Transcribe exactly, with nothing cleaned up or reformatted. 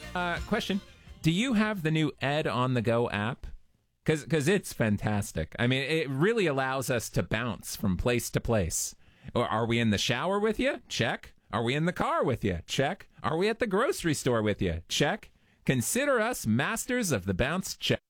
Uh, question. Do you have the new Ed on the Go app? Because it's fantastic. I mean, it really allows us to bounce from place to place. Or are we in the shower with you? Check. Are we in the car with you? Check. Are we at the grocery store with you? Check. Consider us masters of the bounce check.